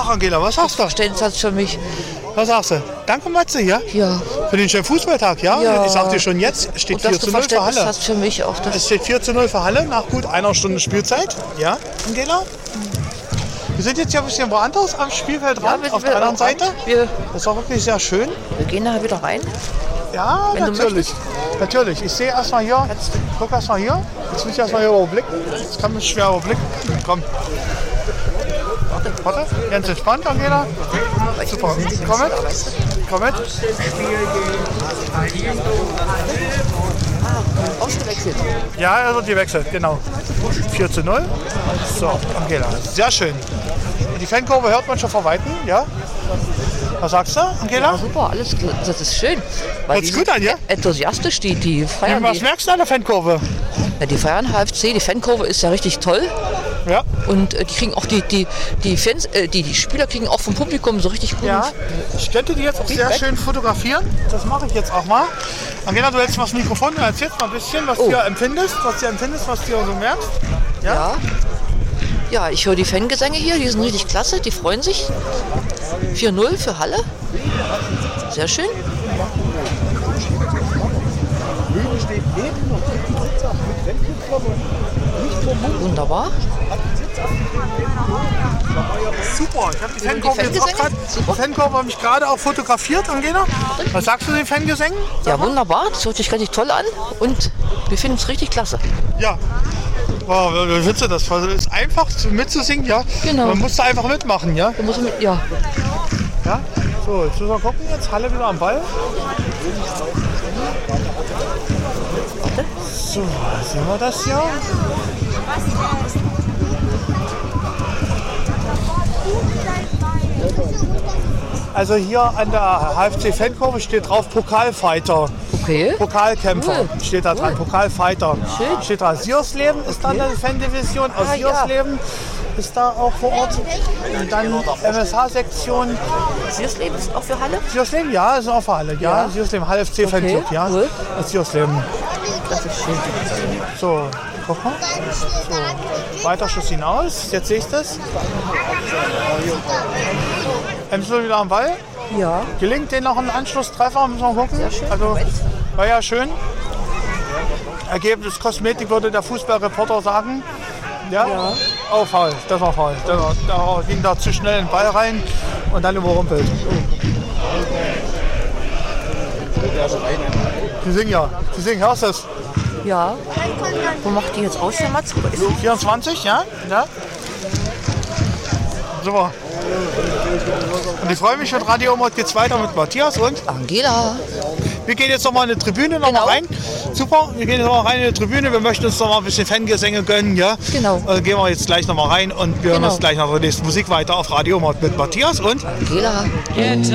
Ach, Angela, was sagst du? Verständnis für mich. Was sagst du? Danke, Matze, ja? Ja. Für den schönen Fußballtag, ja? Ja. Ich sag dir schon jetzt, steht Und dass 4 du zu 0 für Verständnis Halle. hast für mich auch. Es steht 4 zu 0 für Halle nach gut einer Stunde Spielzeit. Ja, Angela? Wir sind jetzt ja ein bisschen woanders am Spielfeld dran, auf der anderen Seite. Das ist auch wirklich sehr schön. Wir gehen nachher wieder rein. Ja, Wenn du natürlich. Natürlich. Ich sehe erstmal hier, guck erstmal hier. Jetzt will ich erstmal hier überblicken. Jetzt kann mich schwer überblicken. Komm. Warte. Ganz entspannt, Angela. Super. Komm mit. Komm mit. Ausgewechselt. Ja, er wird gewechselt, genau. 4 zu 0. So, Angela. Sehr schön. Und die Fankurve hört man schon von Weitem, ja? Was sagst du, Angela? Ja, super, alles klar. Das ist schön. Hört's gut an, ja? Enthusiastisch, die feiern. Was merkst du an der Fankurve? Ja, die feiern HFC, die Fankurve ist ja richtig toll. Ja. Und die kriegen auch die Fans, die Spieler kriegen auch vom Publikum so richtig gut. Ja, ich könnte die jetzt auch sehr schön fotografieren. Das mache ich jetzt auch mal. Angela, du hältst mal das Mikrofon und erzählst mal ein bisschen, was du empfindest, was du so merkst. Ja? Ja, ich höre die Fangesänge hier, die sind richtig klasse, die freuen sich. 4-0 für Halle. Sehr schön. Wunderbar. Super, ich habe die Fankurve jetzt auch gerade. Die Fankurve habe ich gerade auch fotografiert, Angela. Was sagst du den Fangesängen? Ja, wunderbar, das hört sich richtig toll an und wir finden es richtig klasse. Ja. Wow, wie findest du das? Es ist einfach mitzusingen, ja? Genau. Man muss da einfach mitmachen, ja? Da muss man ja. Ja? So, jetzt müssen wir gucken, jetzt Halle wieder am Ball. So, sehen wir das hier? Also hier an der HFC-Fankurve steht drauf Pokalfighter. Okay. Pokalkämpfer Cool. steht da dran, Pokalfighter. Schön. Steht da Siersleben ist dann eine Fandivision, aus Siersleben ist da auch vor Ort. Und dann MSH-Sektion. Siersleben ist auch für Halle? Siersleben, ja, ist auch für Halle. Ja, Siersleben, HFC Fanclub, ja. Cool. Das Siersleben. Das ist schön. So, guck mal. So, weiter Schuss hinaus. Jetzt sehe ich das. Emsel wieder am Ball. Ja. Gelingt denen noch ein Anschlusstreffer? Müssen wir gucken. Sehr schön. Also, war ja schön. Ergebnis Kosmetik würde der Fußballreporter sagen. Ja? Oh, faul. Das war faul. Da ging da zu schnell den Ball rein und dann überrumpelt. Die singen ja. Die singen, hörst du es? Ja. Wo macht die jetzt aus, der Mats? 24, ja? Ja. Super. Und ich freue mich, mit Radio Omot geht's weiter mit Matthias und Angela. wir gehen jetzt noch mal in die Tribüne noch mal rein. Super, wir gehen jetzt noch mal rein in die Tribüne. Wir möchten uns noch mal ein bisschen Fangesänge gönnen, ja? Genau. Gehen wir jetzt gleich noch mal rein und wir hören uns gleich nach der nächsten Musik weiter auf Radio Omot mit Matthias und Angela.